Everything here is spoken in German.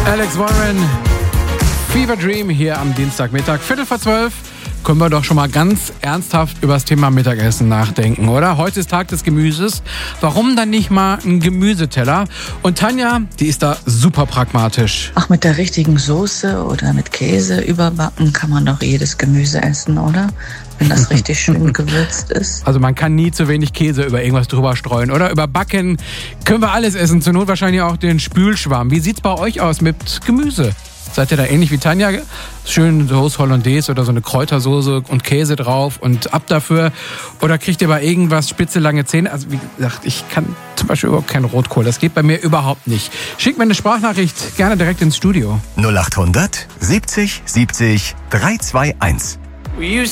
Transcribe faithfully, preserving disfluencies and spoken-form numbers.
Alex Warren, Fever Dream hier am Dienstagmittag, Viertel vor zwölf. Können wir doch schon mal ganz ernsthaft über das Thema Mittagessen nachdenken, oder? Heute ist Tag des Gemüses. Warum dann nicht mal ein Gemüseteller? Und Tanja, die ist da super pragmatisch. Ach, mit der richtigen Soße oder mit Käse überbacken kann man doch jedes Gemüse essen, oder? Wenn das richtig schön gewürzt ist. Also man kann nie zu wenig Käse über irgendwas drüber streuen, oder? Über Backen können wir alles essen, zur Not wahrscheinlich auch den Spülschwamm. Wie sieht's bei euch aus mit Gemüse? Seid ihr da ähnlich wie Tanja? Schön Sauce Hollandaise oder so eine Kräutersoße und Käse drauf und ab dafür? Oder kriegt ihr bei irgendwas spitze lange Zähne? Also wie gesagt, ich kann zum Beispiel überhaupt keinen Rotkohl. Das geht bei mir überhaupt nicht. Schickt mir eine Sprachnachricht gerne direkt ins Studio. null acht hundert siebzig siebzig drei zwei eins.